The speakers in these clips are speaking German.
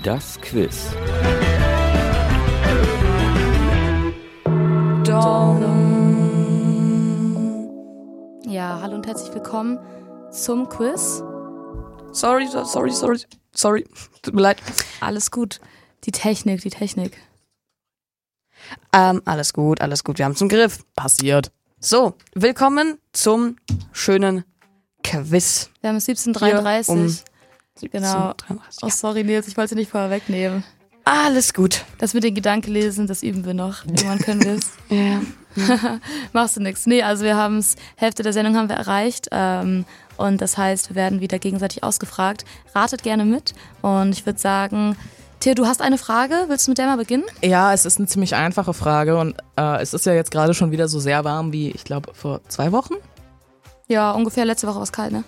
Das Quiz. Ja, hallo und herzlich willkommen zum Quiz. Sorry. Tut mir leid. Alles gut. Die Technik. Alles gut. Wir haben es im Griff. Passiert. So, willkommen zum schönen Quiz. Wir haben es 17:33. Genau. 17:33, Oh, sorry Nils, ich wollte nicht vorher wegnehmen. Alles gut. Das mit den Gedanken lesen, das üben wir noch. Irgendwann können wir es. Ja. Machst du nichts. Nee, also wir haben es, Hälfte der Sendung haben wir erreicht. Und das heißt, wir werden wieder gegenseitig ausgefragt. Ratet gerne mit. Und ich würde sagen, Theo, du hast eine Frage. Willst du mit der mal beginnen? Ja, es ist eine ziemlich einfache Frage und es ist ja jetzt gerade schon wieder so sehr warm wie, ich glaube, vor 2 Wochen. Ja, ungefähr letzte Woche war es kalt, ne?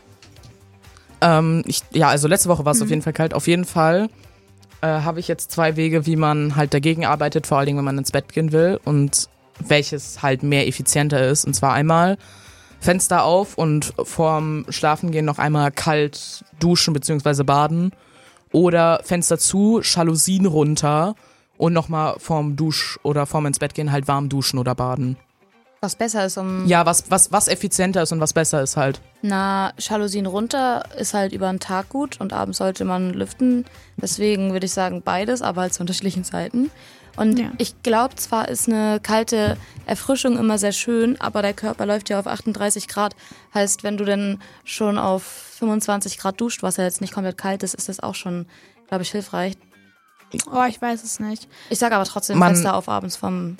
Also letzte Woche war es auf jeden Fall kalt. Auf jeden Fall habe ich jetzt 2 Wege, wie man halt dagegen arbeitet, vor allen Dingen, wenn man ins Bett gehen will und welches halt mehr effizienter ist. Und zwar einmal Fenster auf und vorm Schlafengehen noch einmal kalt duschen bzw. baden oder Fenster zu, Jalousien runter und nochmal vorm ins Bett gehen halt warm duschen oder baden. Was besser ist, Ja, was effizienter ist und was besser ist halt. Na, Jalousien runter ist halt über den Tag gut und abends sollte man lüften. Deswegen würde ich sagen beides, aber halt zu unterschiedlichen Zeiten. Und Ja. Ich glaube, zwar ist eine kalte Erfrischung immer sehr schön, aber der Körper läuft ja auf 38 Grad. Heißt, wenn du dann schon auf 25 Grad duscht, was ja jetzt nicht komplett kalt ist, ist das auch schon, glaube ich, hilfreich. Oh, ich weiß es nicht. Ich sage aber trotzdem Fenster auf abends vom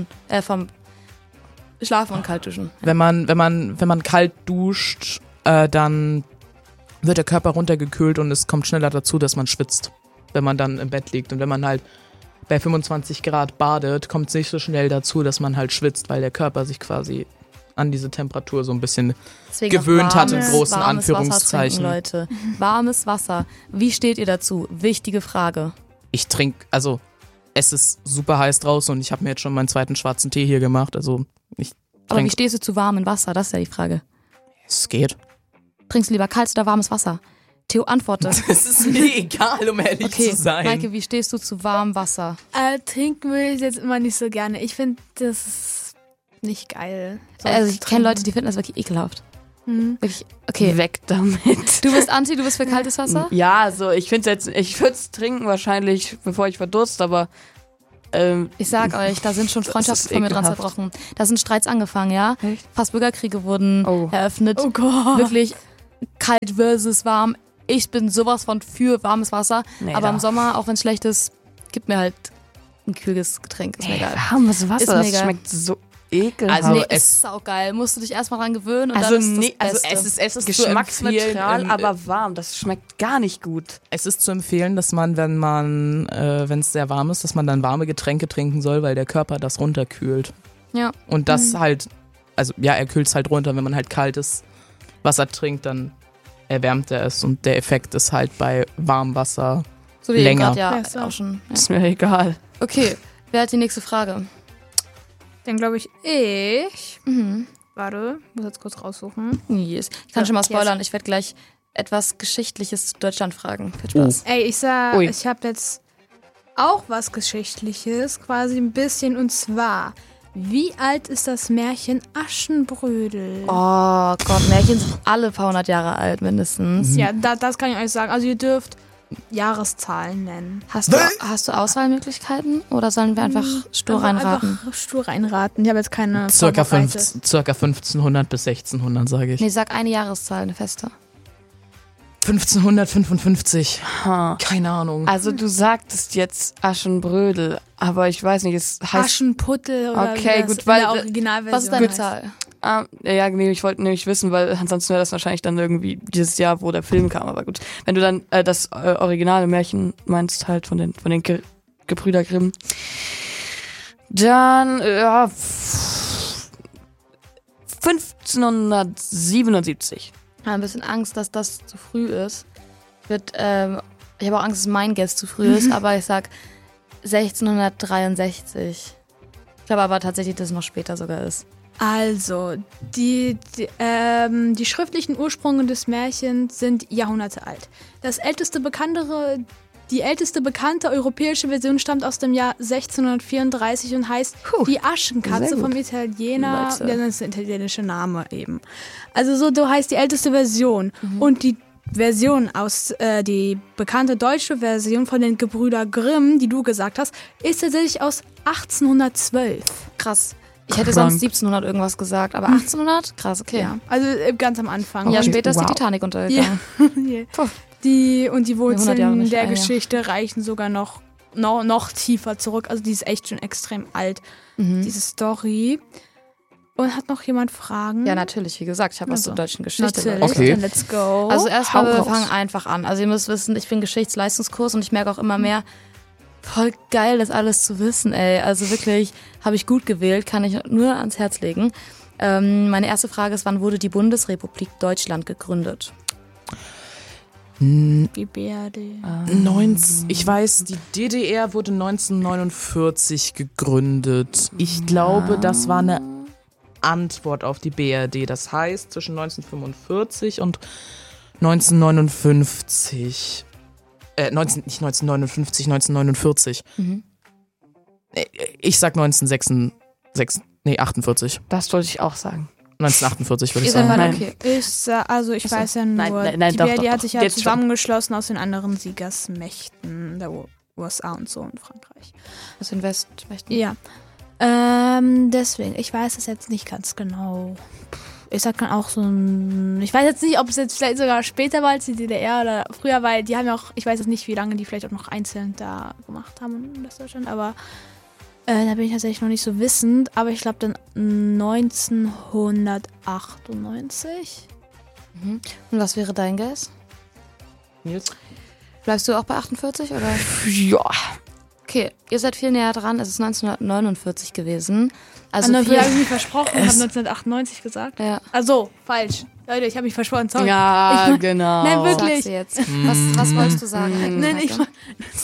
Schlafen und kalt duschen. Ja. Wenn man kalt duscht, dann wird der Körper runtergekühlt und es kommt schneller dazu, dass man schwitzt, wenn man dann im Bett liegt. Und wenn man halt bei 25 Grad badet, kommt es nicht so schnell dazu, dass man halt schwitzt, weil der Körper sich quasi an diese Temperatur so ein bisschen Deswegen gewöhnt auch hat, in großen warmes Anführungszeichen. Wasser trinken, Leute. Warmes Wasser. Wie steht ihr dazu? Wichtige Frage. Ich trinke, also es ist super heiß draußen und ich habe mir jetzt schon meinen 2. schwarzen Tee hier gemacht, also ich Aber wie trinke, stehst du zu warmem Wasser? Das ist ja die Frage. es geht. Trinkst du lieber kaltes oder warmes Wasser? Theo, antworte. Es ist mir egal, um ehrlich Okay, zu sein. Maike, wie stehst du zu warmem Wasser? Trinken will ich jetzt immer nicht so gerne. Ich finde, das ist nicht geil. So Also ich zu kenne Leute, trinken. die finden das wirklich ekelhaft. Mhm. Wirklich, okay. Weg damit. Du bist Anti, du bist für kaltes Wasser? Ja, also ich würde es trinken wahrscheinlich, bevor ich verdurst, aber Ich sag euch, da sind schon Das Freundschaften ist von mir dran ekelhaft. zerbrochen. Da sind Streits angefangen, ja? Echt? Fast Bürgerkriege wurden Oh. eröffnet. Oh Gott. Wirklich kalt versus warm. Ich bin sowas von für warmes Wasser. Nee, aber da. im Sommer, auch wenn es schlecht ist, gib mir halt ein kühles Getränk. Ist mir egal. warmes Ist Wasser, mir das egal. schmeckt so ekelhaft. Also Nee, es- ist saugeil. Musst du dich erstmal dran gewöhnen und Also, dann ist das Beste. es ist geschmacksneutral, zu empfehlen, aber warm. Das schmeckt gar nicht gut. Es ist zu empfehlen, dass man, wenn es sehr warm ist, dass man dann warme Getränke trinken soll, weil der Körper das runterkühlt. Ja. Und das halt, also ja, er kühlt es halt runter. Wenn man halt kaltes Wasser trinkt, dann erwärmt er es. Und der Effekt ist halt bei warmem Wasser. So wie länger. eben gerade, Besser. ja, auch schon. Ja. Ist mir egal. Okay, wer hat die nächste Frage? Dann glaube ich. Warte, muss jetzt kurz raussuchen. Yes. Ich kann Ja, schon mal yes. spoilern. Ich werde gleich etwas Geschichtliches zu Deutschland fragen. Viel Spaß. Ey, ich Ui. habe jetzt auch was Geschichtliches, quasi ein bisschen. Und zwar, wie alt ist das Märchen Aschenbrödel? Oh Gott, Märchen sind alle paar 100 Jahre alt mindestens. Ja, das kann ich euch sagen. Also ihr dürft Jahreszahlen nennen. Hast du Auswahlmöglichkeiten oder sollen wir einfach stur reinraten? Einfach stur reinraten. Ich habe jetzt keine Circa vorbereitet. 1500 bis 1600, sage ich. Nee, sag eine Jahreszahl, eine feste. 1555. Ha. Keine Ahnung. Also du sagtest jetzt Aschenbrödel, aber ich weiß nicht, es heißt... Aschenputtel oder Okay, wie das gut, in weil- der Originalversion Was ist deine heißt. Zahl? Ja, nee, ich wollte nämlich wissen, weil ansonsten wäre das wahrscheinlich dann irgendwie dieses Jahr, wo der Film kam, aber gut. Wenn du dann das originale Märchen meinst, halt von den Gebrüder Grimm, dann, ja, 1577. Ich habe ein bisschen Angst, dass das zu früh ist. Ich habe auch Angst, dass mein Guess zu früh ist, aber ich sag 1663. Ich glaube aber tatsächlich, dass es noch später sogar ist. Also, die schriftlichen Ursprünge des Märchens sind Jahrhunderte alt. Das älteste bekanntere Die älteste bekannte europäische Version stammt aus dem Jahr 1634 und heißt Die Aschenkatze sehr gut. vom Italiener. Leute. Ja, das ist ein italienischer Name eben. Also so heißt die älteste Version. Und die Version die bekannte deutsche Version von den Gebrüder Grimm, die du gesagt hast, ist tatsächlich aus 1812. Krass. Ich hätte Krank. sonst 1700 irgendwas gesagt, aber 1800? Krass, okay. Ja, also ganz am Anfang. Ja, Und- später ist die Wow. Titanic untergegangen. Ja. Die 100 Jahre Wurzeln nicht, der ja. Geschichte reichen sogar noch tiefer zurück. Also die ist echt schon extrem alt, diese Story. Und hat noch jemand Fragen? Ja, natürlich, wie gesagt, ich habe was Also, zur deutschen Geschichte. Natürlich. Leute. Okay. Dann let's go. Also erstmal, hau wir raus. fangen einfach an. Also ihr müsst wissen, ich bin Geschichtsleistungskurs und ich merke auch immer mehr, voll geil, das alles zu wissen, ey. Also wirklich, habe ich gut gewählt, kann ich nur ans Herz legen. Meine erste Frage ist, wann wurde die Bundesrepublik Deutschland gegründet? die BRD. Ich weiß, die DDR wurde 1949 gegründet. Ich glaube, das war eine Antwort auf die BRD. Das heißt, zwischen 1945 und 1959. Nicht 1959, 1949. Ich sag 48. Das wollte ich auch sagen. 1948 würde Ihr ich seid sagen. beide Nein. okay. Ich weiß ja nur, Nein, die doch, BRD doch, hat doch. sich ja Jetzt schon. zusammengeschlossen aus den anderen Siegersmächten der USA und so in Frankreich. Aus den Westmächten. Ja. Deswegen, ich weiß es jetzt nicht ganz genau. Ich sag dann auch so ein. Ich weiß jetzt nicht, ob es jetzt vielleicht sogar später war als die DDR oder früher, weil die haben ja auch, ich weiß jetzt nicht, wie lange die vielleicht auch noch einzeln da gemacht haben in Westdeutschland, aber da bin ich tatsächlich noch nicht so wissend. Aber ich glaube dann 1998. Und was wäre dein Guess? Nils? Bleibst du auch bei 48 oder? Ja. Okay, ihr seid viel näher dran. Es ist 1949 gewesen. Also Also viel, habe ich mich versprochen, habe 1998 gesagt. ja, Also, falsch. Leute, ich habe mich versprochen, sorry. Ja, Ich- genau. Nein, wirklich. sagst du jetzt. Was wolltest du sagen? Nein, ich war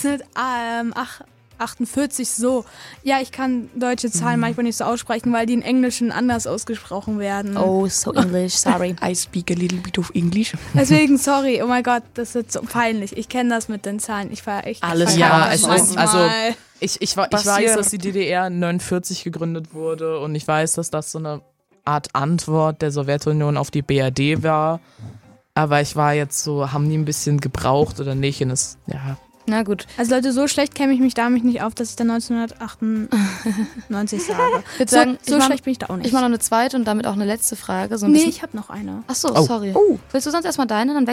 1948 so. Ja, ich kann deutsche Zahlen manchmal nicht so aussprechen, weil die in Englischen anders ausgesprochen werden. Oh, so English, sorry. I speak a little bit of English. Deswegen, sorry, oh mein Gott, das wird so peinlich. Ich kenne das mit den Zahlen. Ich war echt. Alles Ja, Ja, es das ist, manchmal. also ich weiß, Passiert. dass die DDR 49 gegründet wurde und ich weiß, dass das so eine Art Antwort der Sowjetunion auf die BRD war. Aber ich war jetzt so, haben die ein bisschen gebraucht oder nicht? Und es, ja. Na gut. Also Leute, so schlecht kenne ich mich damit nicht auf, dass ich dann 1998 sage. Ich würde sagen, so schlecht bin ich da auch nicht. ich mache noch eine zweite und damit auch eine letzte Frage. So ein nee, bisschen. ich habe noch eine. Achso, Oh. sorry. Willst du sonst erstmal deine? Dann